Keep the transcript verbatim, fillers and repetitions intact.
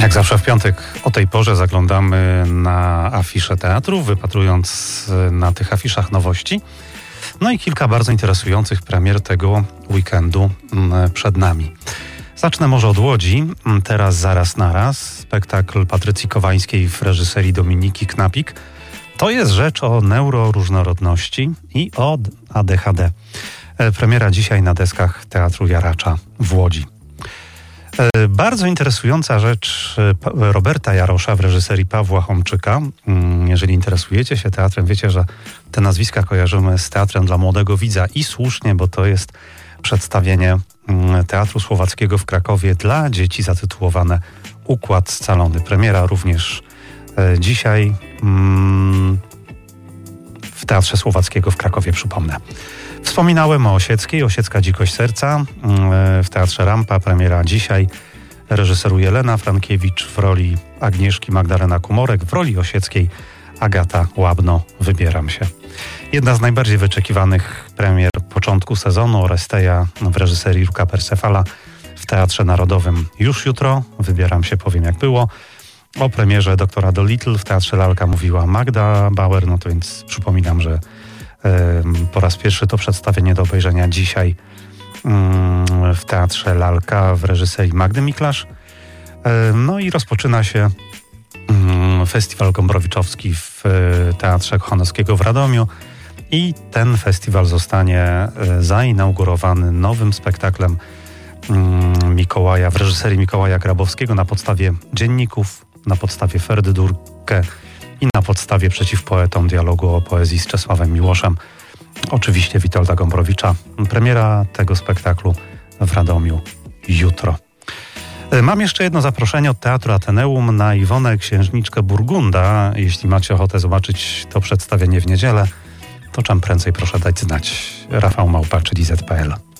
Jak zawsze w piątek o tej porze zaglądamy na afisze teatru, wypatrując na tych afiszach nowości. No i kilka bardzo interesujących premier tego weekendu przed nami. Zacznę może od Łodzi. Teraz zaraz naraz. Spektakl Patrycji Kowańskiej w reżyserii Dominiki Knapik. To jest rzecz o neuroróżnorodności i o A D H D. Premiera dzisiaj na deskach Teatru Jaracza w Łodzi. Bardzo interesująca rzecz Roberta Jarosza w reżyserii Pawła Homczyka. Jeżeli interesujecie się teatrem, wiecie, że te nazwiska kojarzymy z Teatrem dla Młodego Widza i słusznie, bo to jest przedstawienie Teatru Słowackiego w Krakowie dla dzieci zatytułowane Układ Scalony. Premiera również dzisiaj w Teatrze Słowackiego w Krakowie, przypomnę. Wspominałem o Osieckiej, Osiecka Dzikość Serca w Teatrze Rampa, premiera dzisiaj. Reżyseruje Lena Frankiewicz w roli Agnieszki Magdalena Kumorek, w roli Osieckiej Agata Łabno. Wybieram się. Jedna z najbardziej wyczekiwanych premier początku sezonu, Oresteja w reżyserii Luka Persefala w Teatrze Narodowym już jutro. Wybieram się, powiem jak było. O premierze Doktora Dolittle w Teatrze Lalka mówiła Magda Bauer, no to więc przypominam, że po raz pierwszy to przedstawienie do obejrzenia dzisiaj w Teatrze Lalka w reżyserii Magdy Miklasz. No i rozpoczyna się Festiwal Gombrowiczowski w Teatrze Kochanowskiego w Radomiu i ten festiwal zostanie zainaugurowany nowym spektaklem Mikołaja w reżyserii Mikołaja Grabowskiego na podstawie dzienników, na podstawie Ferdy Durkę i na podstawie Przeciw Poetom dialogu o poezji z Czesławem Miłoszem. Oczywiście Witolda Gombrowicza. Premiera tego spektaklu w Radomiu jutro. Mam jeszcze jedno zaproszenie od Teatru Ateneum na Iwonę Księżniczkę Burgunda. Jeśli macie ochotę zobaczyć to przedstawienie w niedzielę, to czym prędzej proszę dać znać. Rafał Małpa, czyli Z P L.